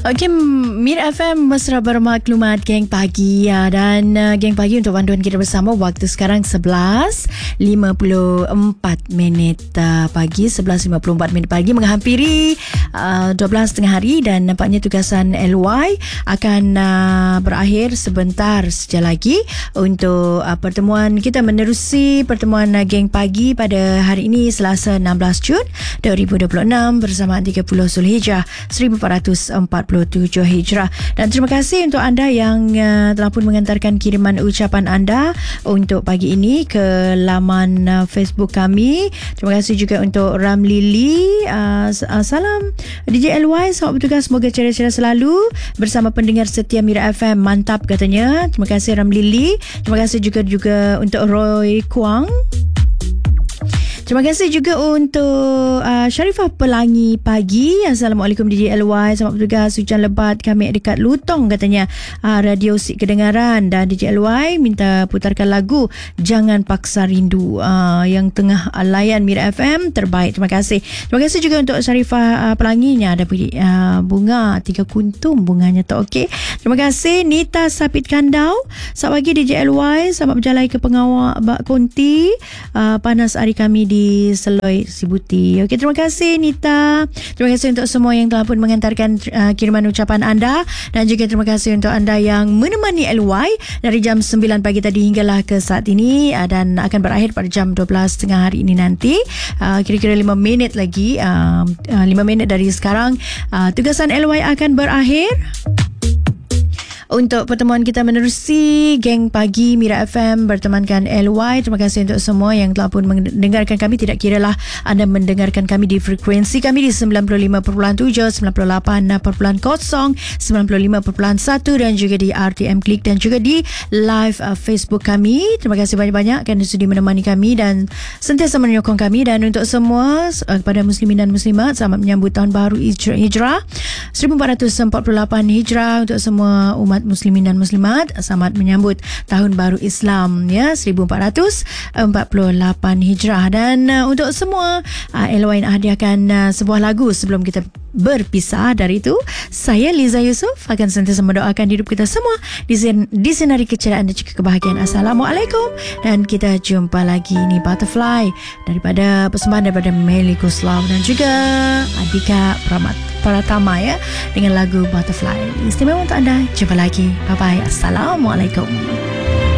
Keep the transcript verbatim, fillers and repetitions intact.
Okey, Mir F M mesra bermaklumat Geng Pagi ya. Dan uh, Geng Pagi untuk panduan kita bersama. Waktu sekarang sebelas lima puluh empat minit uh, pagi, sebelas lima puluh empat minit pagi, menghampiri uh, dua belas tengah hari. Dan nampaknya tugasan L Y akan uh, berakhir sebentar saja lagi untuk uh, pertemuan kita menerusi pertemuan uh, Geng Pagi pada hari ini, Selasa enam belas Jun dua ribu dua puluh enam, bersama tiga puluh Zulhijjah seribu empat ratus empat puluh tujuh Hijrah. Dan terima kasih untuk anda yang uh, telah pun mengantarkan kiriman ucapan anda untuk pagi ini ke laman uh, Facebook kami. Terima kasih juga untuk Ramlili, uh, uh, salam D J L Y, selamat bertugas, semoga ceria-ceria selalu bersama pendengar setia Mira F M, mantap katanya. Terima kasih Ramlili. Terima kasih juga juga untuk Roy Kuang. Terima kasih juga untuk uh, Sharifah Pelangi Pagi. Assalamualaikum D J L Y, selamat bertugas, hujan lebat kami dekat Lutong katanya. uh, Radio Sik Kedengaran. Dan D J L Y minta putarkan lagu Jangan Paksa Rindu uh, yang tengah layan Mira F M, terbaik. Terima kasih. Terima kasih juga untuk Sharifah uh, Pelanginya, ada uh, bunga tiga kuntum bunganya tu. Okey, terima kasih. Nita Sapit Kandau, selamat pagi D J L Y, selamat berjalan ke Pengawal Bak Konti, uh, panas hari kami di di Seloi Sibuti. Okey, terima kasih Nita. Terima kasih untuk semua yang telah pun mengantarkan uh, kiriman ucapan anda, dan juga terima kasih untuk anda yang menemani L Y dari jam sembilan pagi tadi hinggalah ke saat ini, uh, dan akan berakhir pada jam dua belas tengah hari ini nanti. Uh, kira-kira lima minit lagi, uh, uh, lima minit dari sekarang, uh, tugasan L Y akan berakhir untuk pertemuan kita menerusi Geng Pagi Mira F M bertemankan L Y. Terima kasih untuk semua yang telah pun mendengarkan kami. Tidak kiralah anda mendengarkan kami di frekuensi kami di sembilan puluh lima perpuluhan tujuh, sembilan puluh lapan perpuluhan kosong, sembilan puluh lima perpuluhan satu, dan juga di R T M Klik, dan juga di live uh, Facebook kami. Terima kasih banyak-banyak kerana sudi menemani kami dan sentiasa menyokong kami. Dan untuk semua, uh, kepada muslimin dan muslimat, selamat menyambut tahun baru Hijrah seribu empat ratus empat puluh lapan Hijrah. Untuk semua umat muslimin dan muslimat, selamat menyambut tahun baru Islam ya, seribu empat ratus empat puluh lapan Hijrah. Dan uh, untuk semua, uh, L Y hadiahkan uh, sebuah lagu sebelum kita berpisah. Dari itu, saya Liza Yusof akan sentiasa mendoakan hidup kita semua disen- disinari keceriaan dan juga kebahagiaan. Assalamualaikum, dan kita jumpa lagi. Ni Butterfly daripada persembahan daripada Meli Koslaw dan juga Adika Pramat Pratama ya, dengan lagu Butterfly. Istimewa untuk anda. Jumpa lagi. Bye bye. Assalamualaikum.